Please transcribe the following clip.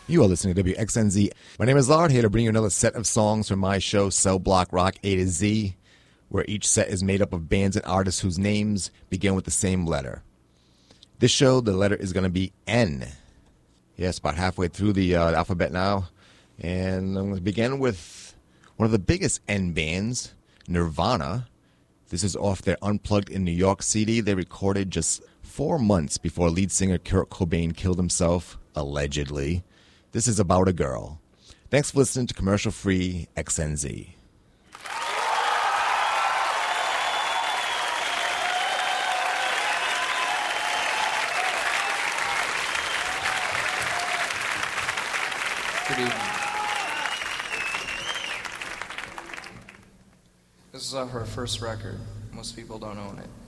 You are listening to WXNZ. My name is Lard, here to bring you another set of songs from my show, Cell Block Rock A to Z, where each set is made up of bands and artists whose names begin with the same letter. This show, the letter is going to be N. Yes, about halfway through the alphabet now. And I'm going to begin with one of the biggest N bands, Nirvana. This is off their Unplugged in New York CD they recorded just 4 months before lead singer Kurt Cobain killed himself, allegedly. This is About a Girl. Thanks for listening to commercial-free XNZ. Good evening. This is off our first record. Most people don't own it.